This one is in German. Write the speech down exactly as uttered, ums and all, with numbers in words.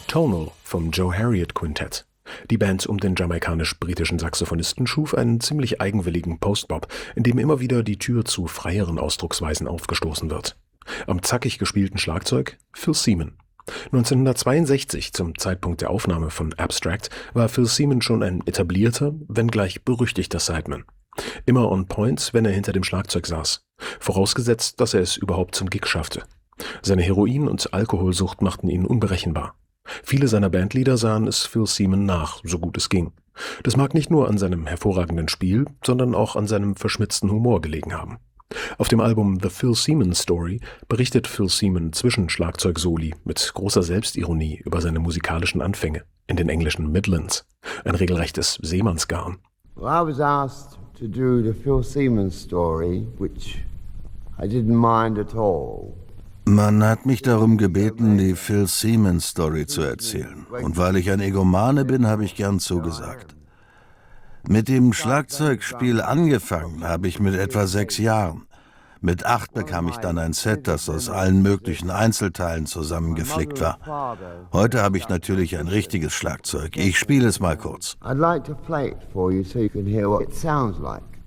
Tonal vom Joe Harriott Quintett. Die Band um den jamaikanisch-britischen Saxophonisten schuf einen ziemlich eigenwilligen Postbop, in dem immer wieder die Tür zu freieren Ausdrucksweisen aufgestoßen wird. Am zackig gespielten Schlagzeug Phil Seaman. neunzehnhundertzweiundsechzig, zum Zeitpunkt der Aufnahme von Abstract, war Phil Seaman schon ein etablierter, wenngleich berüchtigter Sideman. Immer on point, wenn er hinter dem Schlagzeug saß. Vorausgesetzt, dass er es überhaupt zum Gig schaffte. Seine Heroin- und Alkoholsucht machten ihn unberechenbar. Viele seiner Bandleader sahen es Phil Seaman nach, so gut es ging. Das mag nicht nur an seinem hervorragenden Spiel, sondern auch an seinem verschmitzten Humor gelegen haben. Auf dem Album The Phil Seaman Story berichtet Phil Seaman zwischen Schlagzeugsoli mit großer Selbstironie über seine musikalischen Anfänge in den englischen Midlands. Ein regelrechtes Seemannsgarn. Well, I was asked to do the Phil Seaman Story, which I didn't mind at all. Man hat mich darum gebeten, die Phil Seaman Story zu erzählen. Und weil ich ein Egomane bin, habe ich gern zugesagt. Mit dem Schlagzeugspiel angefangen habe ich mit etwa sechs Jahren. Mit acht bekam ich dann ein Set, das aus allen möglichen Einzelteilen zusammengeflickt war. Heute habe ich natürlich ein richtiges Schlagzeug. Ich spiele es mal kurz. I'd like to play it for you so you can hear what it sounds like.